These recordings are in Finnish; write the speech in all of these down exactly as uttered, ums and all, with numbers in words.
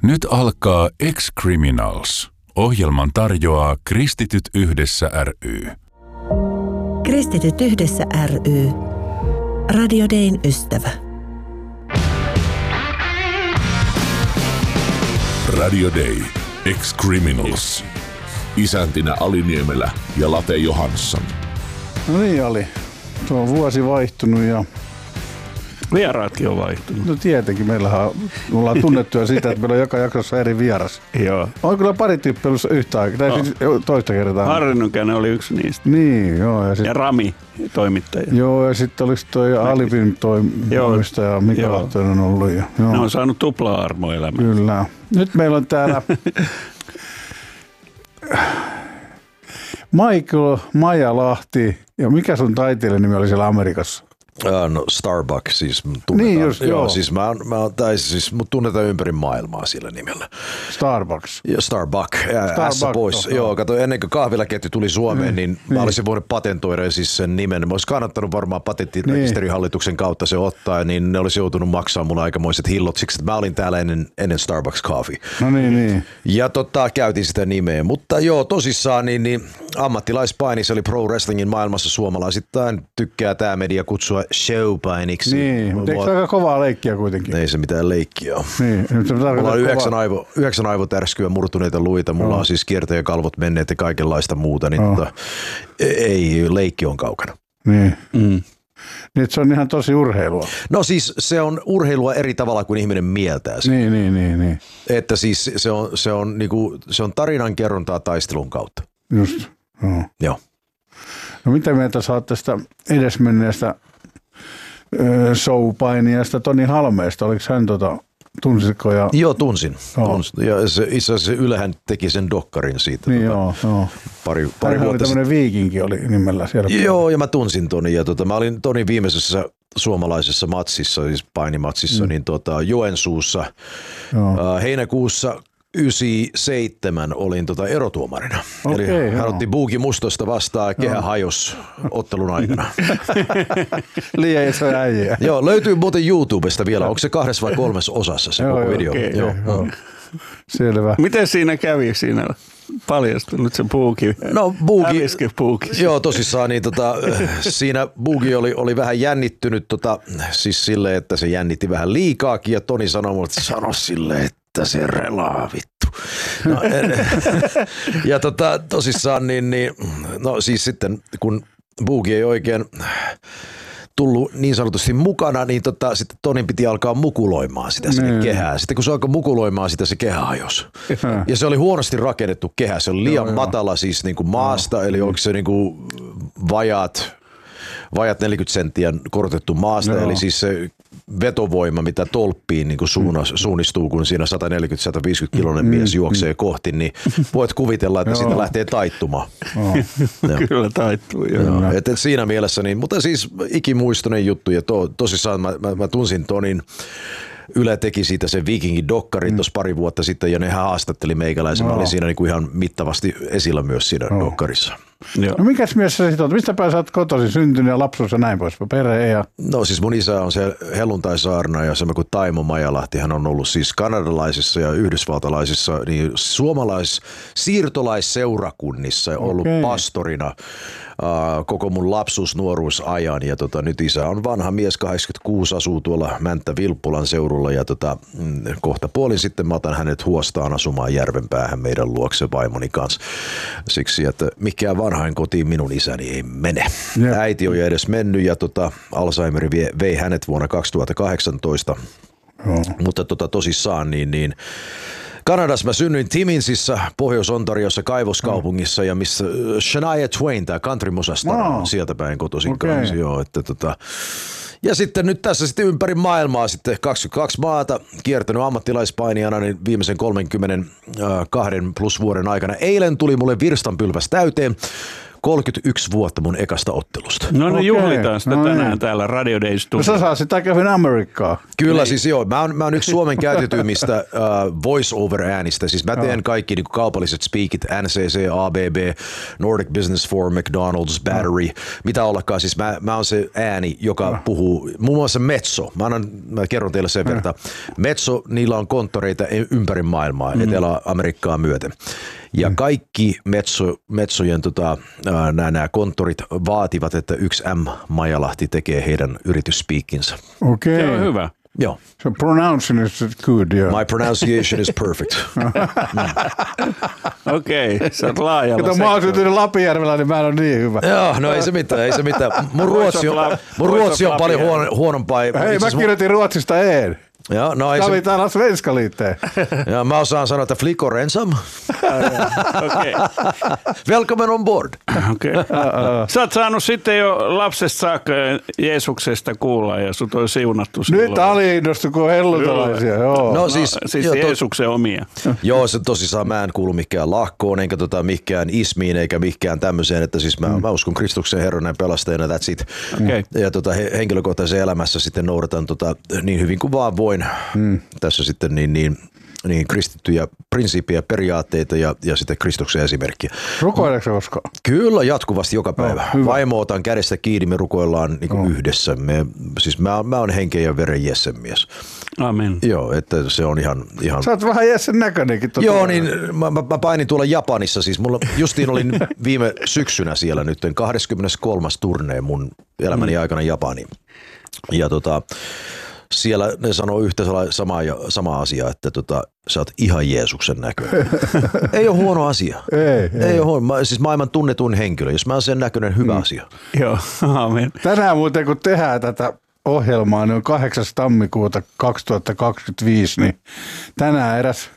Nyt alkaa Ex-Criminals. Ohjelman tarjoaa Kristityt yhdessä ry. Kristityt yhdessä ry. Radio Dayn ystävä. Radio Day. Ex-Criminals. Isäntinä Ali Niemelä ja Late Johansson. No niin, Ali. Tuo on vuosi vaihtunut ja... Vieraatkin on vaihtunut. No tietenkin. Meillähän me ollaan tunnettuja siitä, että meillä on joka jaksossa eri vieras. Joo. On kyllä pari tyyppiä ollut yhtä aikaa. Tai siis toista kertaa. Harri Nykänen oli yksi niistä. Niin, joo. Ja, sit... ja Rami, toimittaja. Joo, ja sitten olisi toi Alvin toimistaja Mika Lahtonen ollut. Ja, joo. Ne on saanut tupla-armo elämään. Kyllä. Nyt meillä on täällä Michael Majalahti. Ja mikä sun taiteilijan nimi oli siellä Amerikassa? Uh, no Starbuck siis tunnetaan. Niin just, joo. joo. Siis mä, mä tai siis mut tunnetaan ympäri maailmaa sillä nimellä. Starbucks. Ja Starbuck, S pois. Joo, joo, kato ennen kuin kahvilaketju tuli Suomeen, mm, niin, niin mä olisin voinut patentoida siis sen nimen. Mä olisi kannattanut varmaan patenttirekisterihallituksen kautta se ottaa, niin ne olisi joutunut maksaa mulle aikamoiset hillot siksi, että mä olin täällä ennen, ennen Starbucks Coffee. No niin, niin. Ja tota, käytin sitä nimeä. Mutta joo, tosissaan niin, niin ammattilaispainissa eli pro wrestlingin maailmassa suomalaisittain tykkää tää media kutsua showpainiksi. Niin, mutta eikö se aika kovaa leikkiä kuitenkin? Ei se mitään leikkiä ole. Niin, mulla on yhdeksän, aivo, yhdeksän aivotärskyä, murtuneita luita, mulla no. on siis kiertäjäkalvot menneet ja kaikenlaista muuta, niin no. tota, ei, leikki on kaukana. Niin. Mm. Niin, se on ihan tosi urheilua. No siis se on urheilua eri tavalla kuin ihminen mieltää sen. Niin, niin, niin. niin. Että siis se on, se on, niinku, se on tarinan kerrontaa taistelun kautta. Just, no. Joo. No mitä mieltä sä oot tästä edesmenneestä showpainijasta Toni Halmeesta? Oliko hän tota, tunsitko? Ja... Joo, tunsin. Oh. tunsin. Ja se, itse asiassa Ylehän teki sen dokkarin siitä. Niin tota, joo, joo. Pari, pari vuotta oli tämmöinen viikinki oli nimellä siellä. Joo, ja mä tunsin Toni. Ja tota, mä olin Tonin viimeisessä suomalaisessa matsissa, siis painimatsissa, mm. niin tota, Joensuussa äh, heinäkuussa yhdeksänkymmentäseitsemän olin tota erotuomarina. Okay, Eli joo. hän otti Buuki Mustosta vastaan, kehä hajos ottelun aikana. Liian iso äijä. Joo, löytyy muuten YouTubesta vielä. Onko se kahdessa vai kolmessa osassa se joo, koko video? Okay, joo, joo. joo. Selvä. Miten siinä kävi siinä? Paljastunut se Buuki. No Buuki. Buuki. Joo, tosissaan niin tota, siinä Buuki oli, oli vähän jännittynyt tota, siis silleen, että se jännitti vähän liikaakin ja Toni sanoi mulle, että sano silleen, että se relaa vittu. No, ja tota, tosissaan niin, niin, no siis sitten kun Buuki ei oikein tullut niin sanotusti mukana, niin tota, sitten Tonin piti alkaa mukuloimaan sitä sinne mm. kehää. Sitten kun se alkoi mukuloimaan sitä, se kehä hajosi. Ja se oli huonosti rakennettu kehä. Se oli liian joo, matala joo. siis niin kuin maasta, joo. eli oliko se niin kuin vajaat, vajaat neljäkymmentä senttiä korotettu maasta, joo. eli siis se vetovoima, mitä tolppiin niin kuin suunnas, suunnistuu, kun siinä sata neljäkymmentä sata viisikymmentä kiloinen mies mm. juoksee mm. kohti, niin voit kuvitella, että siitä lähtee taittumaan. Oh. Kyllä taittuu. Joo. Et, et siinä mielessä, niin, mutta siis ikimuistoinen juttu ja to, tosissaan mä, mä, mä tunsin Tonin. Yle teki siitä sen Vikingin dokkarin mm. tuossa pari vuotta sitten ja nehän haastatteli meikäläisen. No. Mä olin siinä niinku ihan mittavasti esillä myös siinä no. dokkarissa. Joo. No mikäs mies sä sit oot? Mistä päin sä oot kotoisin syntynyt ja lapsuus ja näin pois? Perhe ja... No siis mun isä on se helluntaisaarna ja semmoinen kuin Taimo Majalahti. Hän on ollut siis kanadalaisissa ja yhdysvaltalaisissa niin suomalais siirtolaisseurakunnissa ja okay. ollut pastorina uh, koko mun lapsuus, nuoruus ajan. Ja tota, nyt isä on vanha mies, kahdeksankymmentäkuusi, asuu tuolla Mänttä-Vilppulan seudulla ja tota, mm, kohta puolin sitten mä otan hänet huostaan asumaan Järvenpäähän meidän luokse vaimoni kanssa. Siksi, että mikään vanhain kotiin minun isäni ei mene. Jep. Äiti on jo edes mennyt ja tota, Alzheimer vei hänet vuonna kaksituhattakahdeksantoista. Oh. Mutta tota, tosissaan niin, niin Kanadassa mä synnyin Timminsissä, Pohjois-Ontariossa, kaivoskaupungissa ja missä Shania Twain, tämä country-musastara, on sieltä päin kotoisin okay. kanssa. Joo, että tota. Ja sitten nyt tässä sitten ympäri maailmaa sitten kaksikymmentäkaksi maata kiertänyt ammattilaispainijana niin viimeisen kolmekymmentäkaksi plus vuoden aikana. Eilen tuli mulle virstanpylväs täyteen. kolmekymmentäyksi vuotta mun ekasta ottelusta. No niin, Okei, juhlitaan sitä no tänään niin. täällä Radio Day No Studiossa. sä saa sitä kävin Amerikkaa. Kyllä niin. Siis joo, mä oon, mä oon yksi Suomen käytetyimmistä uh, voice-over-äänistä. Siis mä teen kaikki niin kuin kaupalliset speakit, N C C, A B B, Nordic Business Forum, McDonald's, Battery, mitä ollakaan. Siis mä, mä oon se ääni, joka no. puhuu, muun muassa Metso. Mä, annan, mä kerron teille sen verran. Metso, niillä on konttoreita ympäri maailmaa, mm. Etelä-Amerikkaa myöten. Ja kaikki Metso, Metsojen tota, nämä, nämä konttorit vaativat, että yksi M. Maijalahti tekee heidän yritysspeakinsa. Okei. Se on hyvä. Joo. So pronouncing is good, yeah. My pronunciation is perfect. Okei, okay, sä oot laajalla Kato, mä oon syntynyt Lapinjärvellä, niin mä en ole niin hyvä. Joo, no ei se mitään, ei se mitään. Mun ruotsi on, mun ruotsi on paljon huono, huonompaa. Hei, mä kirjoitin ruotsista een. Joo, no ei Tämä se... oli täällä svenska liitteen. Ja mä osaan sanoa, että flickor ensam. Okei. Welcome on board. Okay. Sä oot saanut sitten jo lapsesta saakka Jeesuksesta kuulla ja sut on siunattu silloin. Nyt aliinnostu, kun on hellutalaisia. Joo. No No, siis, siis joo, to, Jeesuksen omia. joo, se tosissaan mä en kuulu mikään lahkoon, enkä tota mikään ismiin, eikä mikään tämmöiseen, että siis mä, mm. mä uskon Kristuksen Herran ja pelastajana, that's it. Okay. Ja tota, he, henkilökohtaisessa elämässä sitten noudatan tota, niin hyvin kuin vaan voin mm. tässä sitten niin, niin, niin kristittyjä prinsiippejä, periaatteita ja, ja sitten Kristuksen esimerkkiä. Rukoileeko koskaan? Kyllä, jatkuvasti joka päivä. Oh, Vaimo otan kädestä kiinni, me rukoillaan niin kuin Oh. yhdessä. Me, siis mä, mä oon henken ja veren Jessen mies. Amen. Joo, että se on ihan... ihan... Sä oot vähän Jessen näköinenkin. Tota. Joo, niin mä, mä, mä painin tuolla Japanissa. Siis mulla justiin olin viime syksynä siellä nyt kahdeskymmeneskolmas turnee mun elämäni mm. aikana Japaniin. Ja tota... Siellä ne sanoo yhtä samaa, samaa asiaa, että tota, sä oot ihan Jeesuksen näköinen. Ei ole huono asia. Ei, ei. ei ole huono. Siis maailman tunnetun henkilö. Jos mä oon sen näköinen, hyvä mm. asia. Joo, amen. Tänään muuten kun tehdään tätä ohjelmaa, niin on kahdeksas tammikuuta kaksituhattakaksikymmentäviisi, niin tänään eräs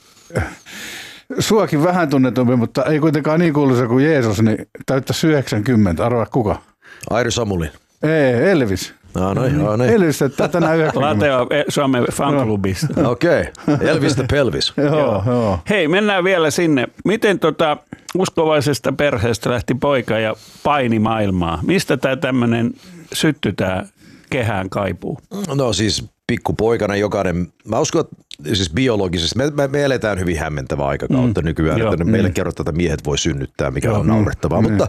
suakin vähän tunnetumpi, mutta ei kuitenkaan niin kuuluisa kuin Jeesus, niin täyttäisi yhdeksänkymmentä. Arvaa kuka? Airi Samulin. Ei, Elvis. No, no, no, no. Elvis täyttää tänään yhdeksänkymmentä. Lateo Suomen fanklubista. Okei, okay. Elvis the Pelvis. Joo, joo. Hei, mennään vielä sinne. Miten tota uskovaisesta perheestä lähti poika ja paini maailmaa? Mistä tämä tämmöinen sytty, tämä kehään kaipuu? No siis pikkupoikana jokainen, mä uskon, että siis biologisesti, me, me, me eletään hyvin hämmentävää aikakautta mm. nykyään, Joo. että meille kerrotaan, että miehet voi synnyttää, mikä Joo. on naurettavaa, mm. mutta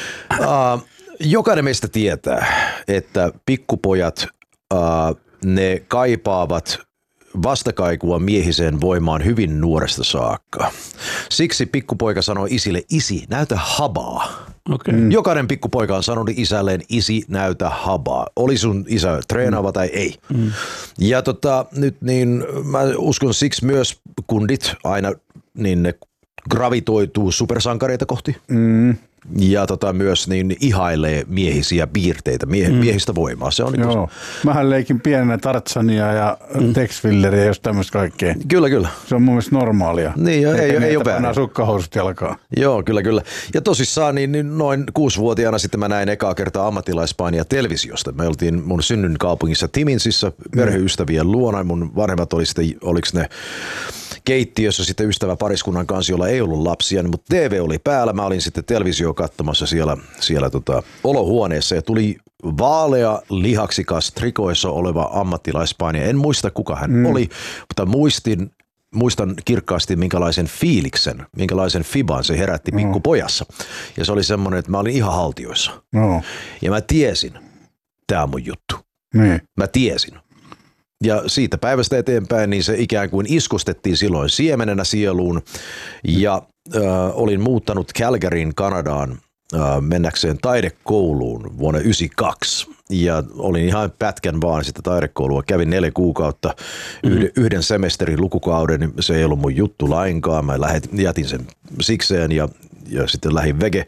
uh, jokainen meistä tietää, että pikkupojat, uh, ne kaipaavat vastakaikua miehiseen voimaan hyvin nuoresta saakka. Siksi pikkupoika sanoi isille, isi, näytä habaa. Okay. Mm. Jokainen pikkupoika on sanonut isälleen, isi, näytä habaa. Oli sun isä treenaava mm. tai ei. Mm. Ja tota, nyt niin mä uskon siksi myös kundit aina niin ne gravitoituu supersankareita kohti. Mm. Ja tota myös niin ihailee miehisiä piirteitä, mie- mm. miehistä voimaa. Se on Joo. Mähän leikin pienenä Tarzania ja mm. Tex Willeria ja just tämmöistä kaikkea. Kyllä, kyllä. Se on mun mielestä normaalia. Niin, ja ei, ei ole väärin. Sukkahousut jalkaan. Joo, kyllä, kyllä. Ja tosissaan niin, niin noin kuusivuotiaana sitten mä näin ekaa kertaa ammattilaispainia televisiosta. Me oltiin mun synnyn kaupungissa Timinsissä perheystävien luona. Mun vanhemmat oli sitten, oliko ne keittiössä sitten ystävä pariskunnan kanssa, jolla ei ollut lapsia, mutta T V oli päällä. Mä olin sitten televisio katsomassa siellä, siellä tota, olohuoneessa ja tuli vaalea, lihaksikas, trikoissa oleva ammattilaispainija. En muista, kuka hän mm. oli, mutta muistin, muistan kirkkaasti, minkälaisen fiiliksen, minkälaisen fiban se herätti no. pikkupojassa. Ja se oli semmoinen, että mä olin ihan haltioissa. No. Ja mä tiesin, tää on mun juttu. Niin. Mä tiesin. Ja siitä päivästä eteenpäin niin se ikään kuin iskustettiin silloin siemenenä sieluun ja äh, olin muuttanut Calgaryin Kanadaan äh, mennäkseen taidekouluun vuonna yhdeksänkymmentäkaksi ja olin ihan pätkän vaan sitä taidekoulua. Kävin neljä kuukautta yhden, mm-hmm. yhden semesterin lukukauden, se ei ollut mun juttu lainkaan. Mä lähetin, jätin sen sikseen ja, ja sitten lähdin vege.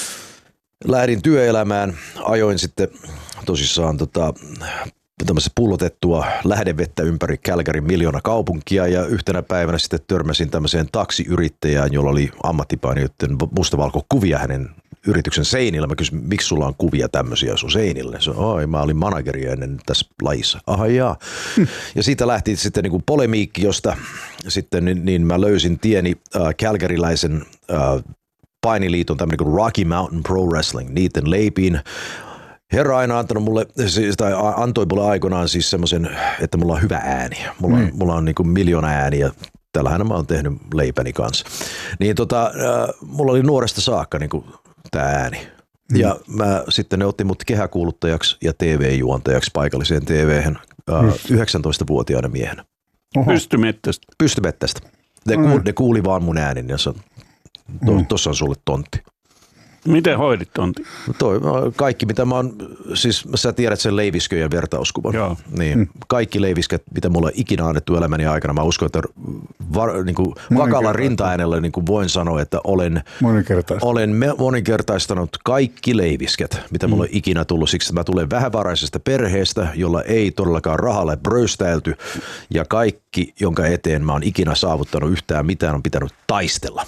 Lähdin työelämään, ajoin sitten tosissaan tota, tämmöistä pullotettua lähdevettä ympäri Calgaryn miljoona kaupunkia ja yhtenä päivänä sitten törmäsin tämmöiseen taksiyrittäjään, jolla oli ammattipainijoiden mustavalkokuvia hänen yrityksen seinillä. Mä kysyin, miksi sulla on kuvia tämmöisiä sun seinillä? Se on, oi, mä olin manageri ennen tässä lajissa. Aha, jaa. Ja siitä lähti sitten niin kuin polemiikki, josta sitten niin, niin mä löysin tieni äh, calgaryläisen äh, painiliiton tämmöinen kuin Rocky Mountain Pro Wrestling, niiden leipiin. Herra aina antanut mulle, tai antoi mulle aikoinaan siis semmoisen, että mulla on hyvä ääni. Mulla on, mm. mulla on niin kuin miljoona ääniä. Tällähän mä oon tehnyt leipäni kanssa. Niin tota, äh, mulla oli nuoresta saakka niin kuin tää ääni. Mm. Ja mä, sitten ne otti mut kehäkuuluttajaksi ja T V-juontajaksi paikalliseen T V-hän äh, mm. yhdeksäntoistavuotiaana miehenä. Pystymettästä. Pystymettästä. Ne, mm. kuuli, ne kuuli vaan mun äänin ja to, mm. tossa on sulle tontti. Miten hoidit tontti? No toi, kaikki mitä mä oon, siis sä tiedät sen leivisköjen vertauskuvan. Joo. Niin, mm. Kaikki leivisket, mitä mulle on ikinä annettu elämäni aikana, mä uskon, että var, niin kuin vakalla rintaäänellä niin kuin voin sanoa, että olen, olen moninkertaistanut kaikki leivisket, mitä mulle mm. on ikinä tullut. Siksi mä tulen vähävaraisesta perheestä, jolla ei todellakaan rahalle bröystäilty, ja kaikki, jonka eteen mä oon ikinä saavuttanut yhtään mitään, on pitänyt taistella.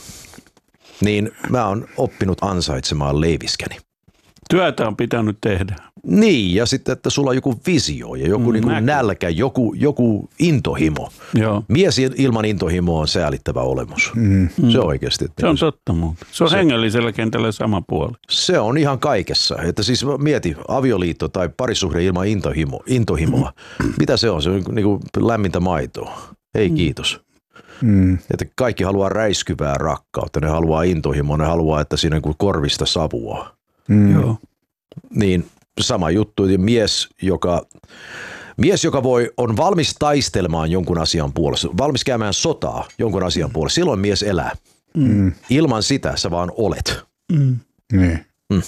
Niin mä oon oppinut ansaitsemaan leiviskäni. Työtä on pitänyt tehdä. Niin, ja sitten, että sulla on joku visio ja joku mm, niin kuin nälkä, joku, joku intohimo. Joo. Mies ilman intohimoa on säälittävä olemus. Mm. Se on oikeasti. Se on totta muuta. Se on se, hengellisellä kentällä sama puoli. Se on ihan kaikessa. Että siis mieti, avioliitto tai parisuhde ilman intohimo, intohimoa. Mm. Mitä se on? Se on niin kuin lämmintä maitoa. Ei mm. kiitos. Mm. Että kaikki haluaa räiskyvää rakkautta, ne haluaa intohimoa, ne haluaa, että siinä on korvista savua. Mm. Joo. Niin sama juttu, mies joka, mies, joka voi, on valmis taistelemaan jonkun asian puolesta, valmis käymään sotaa jonkun asian puolesta, silloin mies elää. Mm. Ilman sitä sä vaan olet. Mm. Niin. Mm.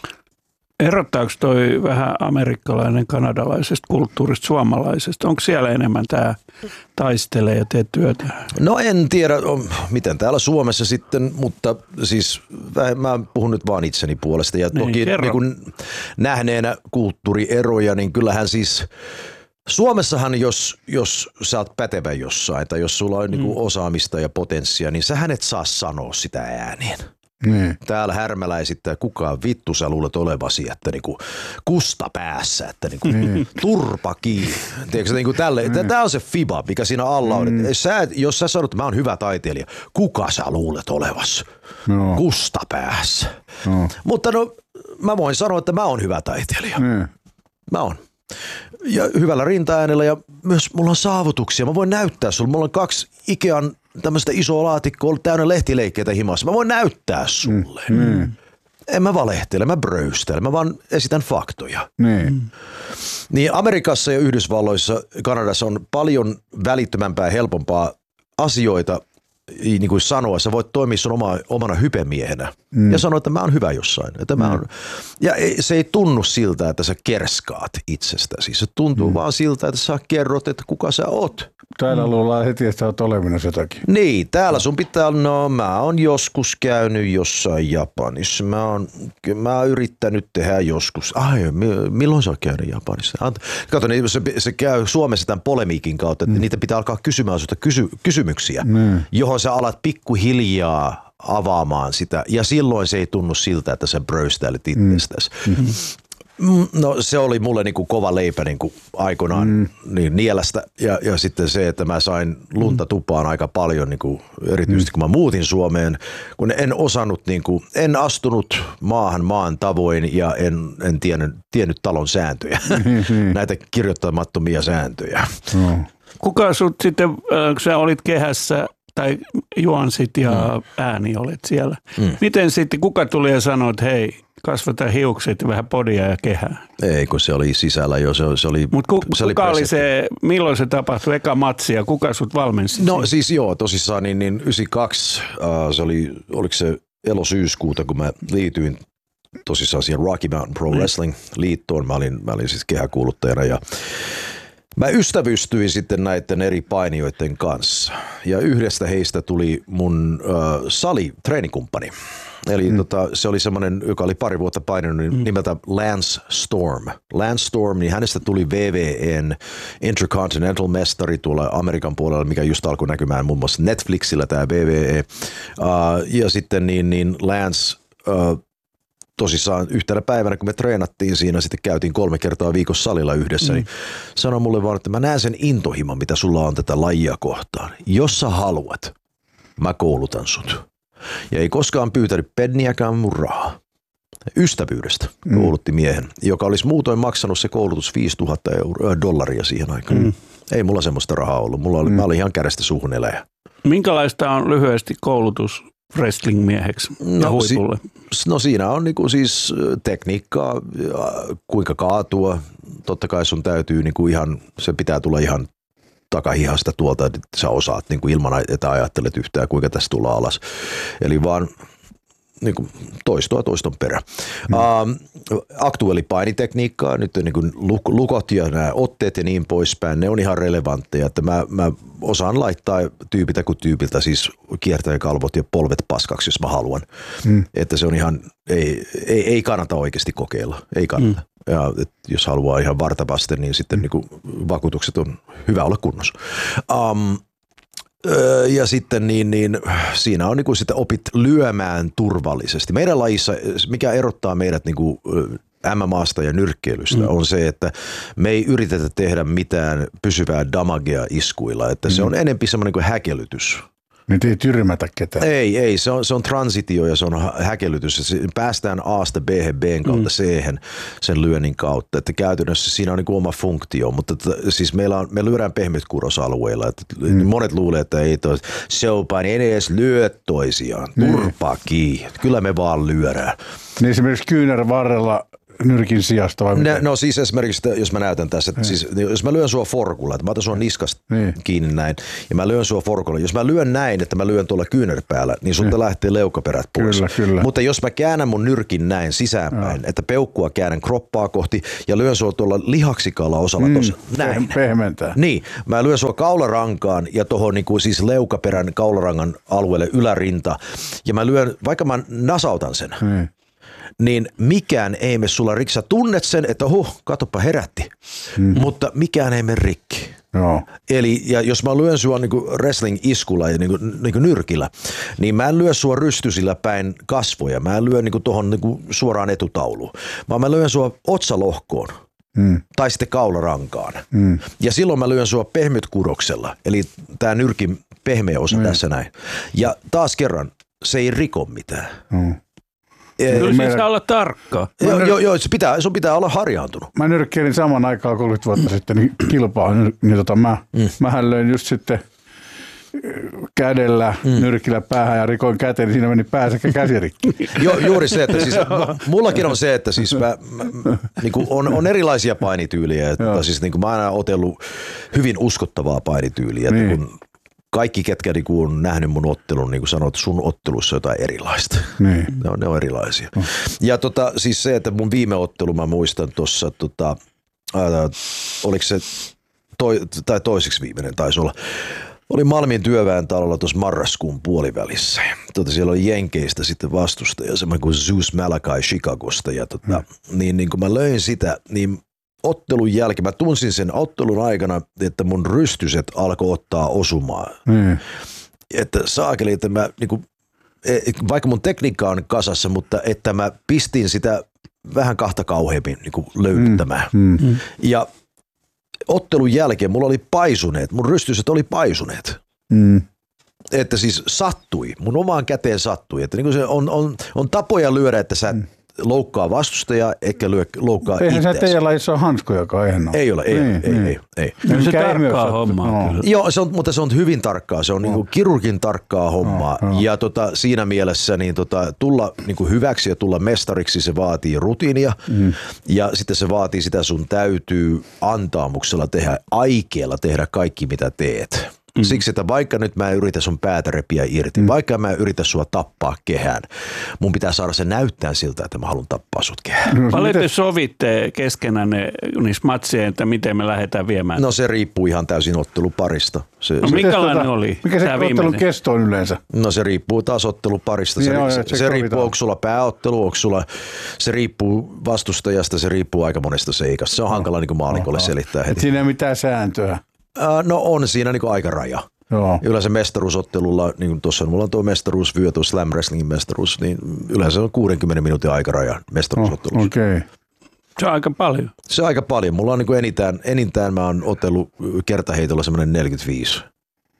Erottaako toi vähän amerikkalainen kanadalaisesta kulttuurista suomalaisesta? Onko siellä enemmän tämä taistelee ja tee työtä? No en tiedä, miten täällä Suomessa sitten, mutta siis mä puhun nyt vaan itseni puolesta. Ja niin, toki niin kun nähneenä kulttuurieroja, niin kyllähän siis Suomessahan, jos, jos sä oot pätevä jossain tai jos sulla on mm. niin kuin osaamista ja potenssia, niin sähän et saa sanoa sitä ääneen. Niin. Täällä härmällä esittää kukaan vittu sä luulet olevasi, että niinku kusta päässä, että niinku niin. turpa kiinni. Tiedätkö, niinku tälle, niin. Tää on se fiba, mikä siinä alla on. Mm. Sä, jos sä sanot, että mä oon hyvä taiteilija, kuka sä luulet olevasi? No. Kusta päässä. No. Mutta no, mä voin sanoa, että mä oon hyvä taiteilija. Niin. Mä oon. Ja hyvällä rintaäänellä ja myös mulla on saavutuksia. Mä voin näyttää sulle. Mulla on kaksi Ikean tämmöistä isoa laatikkoa ollut täynnä lehtileikkeitä himassa. Mä voin näyttää sulle. Mm, mm. En mä valehtele, mä bröystele, mä vaan esitän faktoja. Mm. Niin Amerikassa ja Yhdysvalloissa, Kanadassa on paljon välittömämpää ja helpompaa asioita niin kuin sanoa. Sä voit toimia sun oma, omana hypemiehenä mm. ja sanoa, että mä oon hyvä jossain. Että mä oon, ja se ei tunnu siltä, että sä kerskaat itsestäsi. Se tuntuu mm. vaan siltä, että sä kerrot, että kuka sä oot. Täällä luullaan heti, että sä oot olevinnas jotakin. Niin, täällä sun pitää, no mä oon joskus käynyt jossain Japanissa. Mä oon, mä oon yrittänyt tehdä joskus. Ai, milloin sä oot käynyt Japanissa? Kato, niin se, se käy Suomessa tämän polemiikin kautta, että mm. niitä pitää alkaa kysymään sulta kysy, kysymyksiä, mm. johon sä alat pikkuhiljaa avaamaan sitä. Ja silloin se ei tunnu siltä, että sä bröystäilet itsestäsi. Mm. No se oli mulle niinku kova leipä niinku aikoinaan mm. niin nielästä ja, ja sitten se, että mä sain lunta tupaan aika paljon niinku, erityisesti mm. kun mä muutin Suomeen, kun en osannut, niinku, en astunut maahan maan tavoin ja en, en tiennyt, tiennyt talon sääntöjä, näitä kirjoittamattomia sääntöjä. No. Kuka sut sitten, kun sä olit kehässä tai juonsit ja mm. ääni olet siellä, mm. miten sitten kuka tuli ja sanoi, että hei, kasvata hiukset ja vähän podia ja kehää? Ei, kun se oli sisällä jo. Se, se oli, Mutta ku, se kuka oli, oli se, milloin se tapahtui, eka matsi ja kuka sut valmensi? No siis joo, tosissaan niin, niin yhdeksänkymmentäkaksi, äh, se oli, oliko se elosyyskuuta, kun mä liityin tosissaan siihen Rocky Mountain Pro Wrestling liittoon. Mä olin, mä olin siis kehäkuuluttajana ja mä ystävystyin sitten näiden eri painijoiden kanssa ja yhdestä heistä tuli mun äh, sali-treenikumppani. Eli mm. tota, se oli semmoinen, joka oli pari vuotta painanut niin mm. nimeltä Lance Storm. Lance Storm, niin hänestä tuli V V N Intercontinental mestari tuolla Amerikan puolella, mikä just alkoi näkymään muun muassa Netflixillä tämä V V E. Uh, ja sitten niin, niin Lance uh, tosissaan yhtenä päivänä, kun me treenattiin siinä, sitten käytiin kolme kertaa viikossa salilla yhdessä, mm. niin sanoi mulle vaan, että mä näen sen intohimon, mitä sulla on tätä lajia kohtaan. Jos sä haluat, mä koulutan sut. Ja ei koskaan pyytänyt penniäkään mun rahaa. Ystävyydestä koulutti miehen, joka olisi muutoin maksanut se koulutus viisituhatta euroa, dollaria siihen aikaan. Mm. Ei mulla semmoista rahaa ollut. Mulla oli, mm. Mä olin ihan kädestä suuhun eläjä. Minkälaista on lyhyesti koulutus wrestling-mieheksi ja no, huipulle? Si- no siinä on niinku siis tekniikkaa, kuinka kaatua. Totta kai sun täytyy niinku ihan, se pitää tulla ihan takahihasta tuolta, että sä osaat niinku ilman, että ajattelet yhtään kuinka tästä tullaan alas. Eli vaan niin kuin toistoa toiston perä. Mm. Uh, aktuaalipainitekniikkaa, nyt niin kuin lukot ja nämä otteet ja niin poispäin, ne on ihan relevantteja. Että mä, mä osaan laittaa tyypiltä kuin tyypiltä, siis kiertäjäkalvot ja polvet paskaksi, jos mä haluan. Mm. Että se on ihan, ei, ei, ei kannata oikeasti kokeilla, ei kannata. Mm. Ja jos haluaa ihan vartavasten, niin sitten mm. niin kuin vakuutukset on hyvä olla kunnossa. Um, Ja sitten niin, niin siinä on niin kuin sitä opit lyömään turvallisesti. Meidän lajissa, mikä erottaa meidät niin kuin M M A:sta ja nyrkkeilystä, mm. on se, että me ei yritetä tehdä mitään pysyvää damagea iskuilla. Että mm. se on enemmän semmoinen kuin häkellytys. Nyt ei tyrmätä ketään. Ei, ei. Se on, se on transitio ja se on häkellytys. Päästään A:sta B:hen, B:n kautta mm. C:hen sen lyönnin kautta. Että käytännössä siinä on niin kuin oma funktio, mutta että, siis meillä on, me lyödään pehmytkurosalueilla. Että mm. Monet luulee, että ei toi, se on pain, ei edes lyö toisiaan. Turpaa kiinni. Kyllä me vaan lyödään. Niin esimerkiksi kyynärvarrella nyrkin sijasta vai no, no siis esimerkiksi, jos mä näytän tässä, että siis, jos mä lyön sua forkulla, että mä otan sua niskasta niin. kiinni näin, ja mä lyön sua forkulla. Jos mä lyön näin, että mä lyön tuolla kyynärpäällä, niin sulta niin. lähtee leukaperät pois. Kyllä, kyllä. Mutta jos mä käännän mun nyrkin näin sisäänpäin, no. että peukkua käännän kroppaa kohti ja lyön sua tuolla lihaksikalla osalla mm, tuossa näin. Pehmentää. Niin, mä lyön sua kaularankaan ja tuohon niin kuin siis leukaperän kaularangan alueelle ylärinta, ja mä lyön, vaikka mä nasautan sen, mm. niin mikään ei mene sulla rikki. Sä tunnet sen, että huh, katoppa herätti, mm. mutta mikään ei mene rikki. Joo. Eli ja jos mä lyön sua niinku wrestling-iskulla ja niinku, niinku nyrkillä, niin mä en lyö sua rystysillä päin kasvoja. Mä en lyö niinku tohon niinku suoraan etutauluun, vaan mä lyön sua otsalohkoon. Mm. Tai sitten kaularankaan. Mm. Ja silloin mä lyön sua pehmytkuroksella, eli tää nyrkin pehmeä osa mm. tässä näin. Ja taas kerran, se ei riko mitään. Mm. Kyllä meidän... saa olla tarkka. Joo, nyr... joo, joo se pitää, sun pitää olla harjaantunut. Mä nyrkkeilin saman aikaan kolmekymmentä vuotta sitten niin kilpaa, niin tota mä, mm. mähän löin just sitten kädellä mm. nyrkillä päähän ja rikoin käteen, niin siinä meni pää sekä käsirikki. Joo, juuri se, että siis mullakin on se, että siis mä, mä, niin kuin on, on erilaisia painityyliä. Että siis niin kuin mä oon aina otellut hyvin uskottavaa painityyliä, niin. että kun kaikki, ketkä niinku on nähnyt mun ottelun, niin kuin sanoit, sun ottelussa on jotain erilaista. Niin. Ne, on, ne on erilaisia. No. Ja tota, siis se, että mun viime ottelu, mä muistan tuossa, tota, oliko se toi, tai toiseksi viimeinen taisi olla, oli Malmin työväen talolla tuossa marraskuun puolivälissä. Tota, siellä oli Jenkeistä sitten vastustaja, semmoinen kuin Zeus Malakai Chicagosta. Ja tota, hmm. niin, niin kun mä löin sitä, niin ottelun jälkeen, mä tunsin sen ottelun aikana, että mun rystyset alkoi ottaa osumaan. Mm. Että saakeli, että mä, niinku, vaikka mun tekniikka on kasassa, mutta että mä pistin sitä vähän kahta kauheammin niinku löytämään. Mm. Mm. Ja ottelun jälkeen mulla oli paisuneet, mun rystyset oli paisuneet. Mm. Että siis sattui, mun omaan käteen sattui. Että niinku se on, on, on tapoja lyödä, että sä mm. loukkaa vastustajaa, eikä lyö, loukkaa itseäsi. Eihän se teidän lajissa ole hanskojakaan, eihän ole. Ei ole, ei, niin, ei, niin. ei, ei, ei. Se tarkkaa hommaa. No. Joo, se on, mutta se on hyvin tarkkaa, se on no. niin kuin kirurgin tarkkaa hommaa. No, no. Ja tota, siinä mielessä niin tota, tulla niin kuin hyväksi ja tulla mestariksi, se vaatii rutiinia. Mm. Ja sitten se vaatii sitä, sun täytyy antaamuksella tehdä, aikeella tehdä kaikki mitä teet. Mm. Siksi, että vaikka nyt mä en yritä sun päätä repiä irti, mm. vaikka mä en yritä sua tappaa kehään, mun pitää saada se näyttää siltä, että mä haluan tappaa sut kehään. No, paljon te sovitte keskenänne niissä matsien, että miten me lähdetään viemään? No se riippuu ihan täysin otteluparista. Se, no se, minkälainen oli? Mikä se ottelun kesto on yleensä? No se riippuu taas otteluparista. Se, joo, se, se, se riippuu, onko sulla pääottelu, onko sulla, se riippuu vastustajasta, se riippuu aika monesta seikasta. Se on no. hankala niin kuin maalikolle no, selittää heti. Siinä ei mitään sääntöä. No on siinä niin kuin aikaraja. Joo. Yleensä mestaruusottelulla, niin kuin tuossa mulla on tuo mestaruusvyö, tuo Slam Wrestlingin mestaruus, niin yleensä on kuudenkymmenen minuutin aikaraja mestaruusottelussa. Oh, okei. Okay. Se on aika paljon. Se on aika paljon. Mulla on niin kuin enintään, enintään mä oon otellut kertaheitolla semmoinen neljäkymmentäviisi.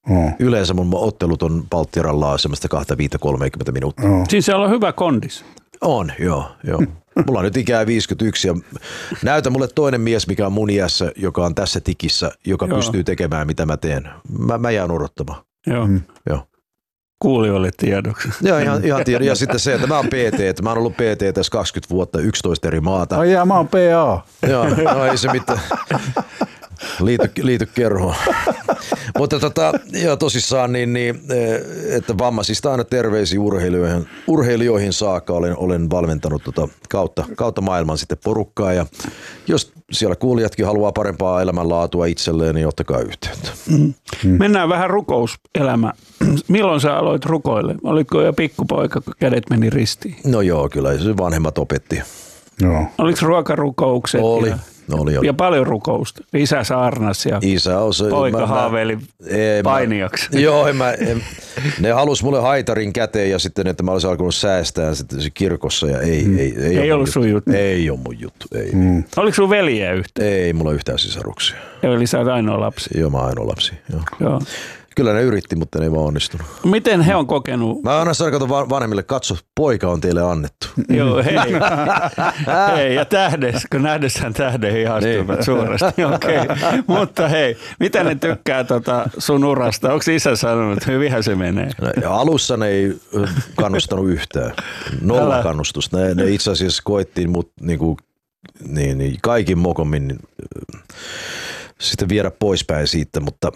Oh. Yleensä mun ottelut on Palttieralla semmoista kaksikymmentä kolmekymmentä minuuttia. Oh. Siis se on hyvä kondis. On, joo, joo. Mulla on nyt ikää viisikymmentäyksi ja näytä mulle toinen mies, mikä on mun iässä, joka on tässä tikissä, joka joo. pystyy tekemään mitä mä teen. Mä, mä jään odottamaan. Joo. Mm. Joo. Kuulijoille tiedoksi. Joo, ihan, ihan tiedä. Ja sitten se, että mä oon P T, että mä oon ollut P T tässä kaksikymmentä vuotta, yksitoista eri maata. Ai jää, mä oon P A. Joo, no ei se mitään. Liity, liity kerhoon. Mutta tota, joo, tosissaan, niin, niin, että vammaisista aina terveisiä urheilijoihin, urheilijoihin saakka. Olen, olen valmentanut tota kautta, kautta maailman sitten porukkaa. Ja jos siellä kuulijatkin haluaa parempaa elämänlaatua itselleen, niin ottakaa yhteyttä. Mm. Mm. Mennään vähän rukouselämä. Milloin sä aloit rukoille? Olitko jo pikkupoika, kun kädet meni ristiin? No joo, kyllä se vanhemmat opetti. Joo. Oliko ruokarukoukset? Oli. Ja, no, oli, oli. ja paljon rukousta. Isä saarnas ja Isä on se, poika mä, haaveili painijaksi. Mä, joo, en mä, en, ne halusi mulle haitarin käteen ja sitten, että mä olisin alkanut säästää sitten kirkossa ja ei, mm. ei, ei, ei ollut sun juttu. Ei ole mun juttu. Ei. Mm. Oliko sun veljeä yhtään? Ei, mulla on yhtään sisaruksia. Eli sä oot ainoa lapsi. Joo, mä oon ainoa lapsi. Joo. Joo. Kyllä ne yritti, mutta ne ei vaan onnistunut. Miten he on kokenut? Mä aina sanon kato vanhemmille, katso, poika on teille annettu. Joo, hei. hei, ja tähdes, kun nähdessään tähden ihastuivat niin. suuresti. Okei, okay. Mutta hei, mitä ne tykkää tota sun urasta? Onko isä sanonut, että hyvinhän se menee? No, alussa ne ei kannustanut yhtään. Nolla kannustusta. Ne, ne itse asiassa koettiin mut niinku, niin, niin, kaikin mokommin niin, sitten viedä poispäin siitä, mutta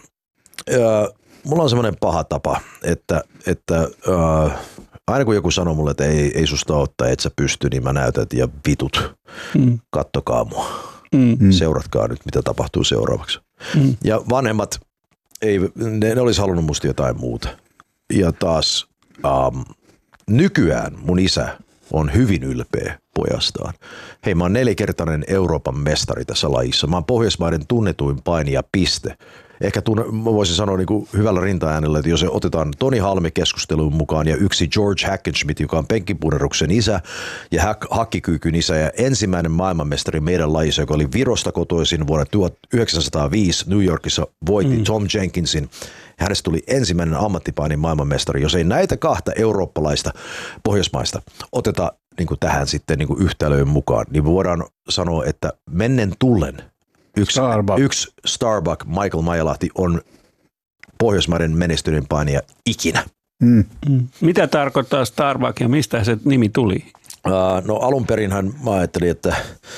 ja, mulla on semmoinen paha tapa, että, että äh, aina kun joku sanoo mulle, että ei, ei susta ottaa, et sä pysty, niin mä näytän, että ja vitut, mm. kattokaa mua. Mm. Seuratkaa nyt, mitä tapahtuu seuraavaksi. Mm. Ja vanhemmat, ei, ne, ne olisi halunnut musta jotain muuta. Ja taas ähm, nykyään mun isä on hyvin ylpeä pojastaan. Hei, mä oon neljäkertainen Euroopan mestari tässä lajissa. Mä oon Pohjoismaiden tunnetuin painija, piste. Ehkä tunne, mä voisin sanoa niin kuin hyvällä rintaäänellä, että jos otetaan Toni Halme keskusteluun mukaan ja yksi George Hackenschmidt, joka on penkkipuneruksen isä ja hack, hakkikyykyn isä ja ensimmäinen maailmanmestari meidän lajissa, joka oli Virosta kotoisin vuonna tuhatyhdeksänsataaviisi New Yorkissa, voitti mm. Tom Jenkinsin. Hänestä tuli ensimmäinen ammattipainin maailmanmestari. Jos ei näitä kahta eurooppalaista pohjoismaista oteta niin kuin tähän sitten niin kuin yhtälöön mukaan, niin me voidaan sanoa, että mennen tullen Yksi Starbuck. yksi Starbuck, Michael Maijalahti, on Pohjoismaiden menestyneen painija ikinä. Mm. Mm. Mitä tarkoittaa Starbuck ja mistä se nimi tuli? Uh, no alun perinhän mä ajattelin, että,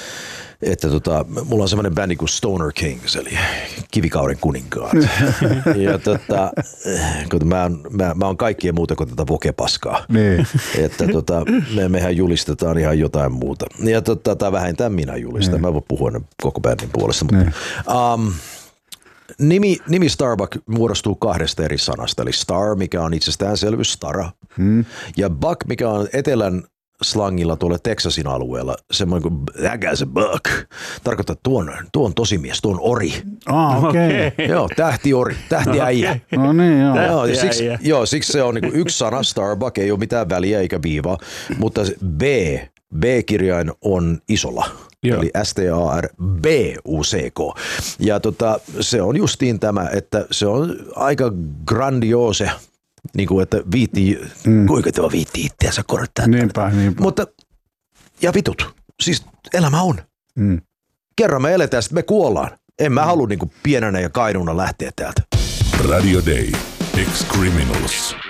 että tota, mulla on semmoinen bändi kuin Stoner Kings, eli kivikauden kuninkaat. ja tota, mä, oon, mä, mä oon kaikkien muuta kuin tätä vokepaskaa. Niin. Että tota, me, mehän julistetaan ihan jotain muuta. Ja tota, tai vähintään minä julistan. Niin. Mä voin puhua koko bändin puolesta. Mutta, niin. um, nimi, nimi Starbuck muodostuu kahdesta eri sanasta, eli Star, mikä on itsestäänselvyys, Stara, hmm. ja Buck, mikä on etelän slangilla tuolla Texasin alueella, semmoinen kuin that guy's a buck. Tarkoittaa, että tuo on, tuo on tosimies, tuo on ori. Ah, okei. Okay. Joo, tähtiori, tähtiäijä. Okay. No niin, joo. Joo, ja siksi, joo, siksi se on niin kuin yksi sana, Starbuck, ei ole mitään väliä eikä viivaa, mutta B, B-kirjain on isolla. Joo. Eli S T A R B U C K. Ja tota, se on justiin tämä, että se on aika grandiose, niin kuin, että viittii, mm. kuinka tuo viittii itseänsä korottaa. Niinpä, niinpä. Mutta, ja vitut, siis elämä on. Mm. Kerran me eletään, sitten me kuollaan. En mä mm. halua niin kuin pienenä ja kainuna lähteä täältä. Radio Day. Ex-Criminals.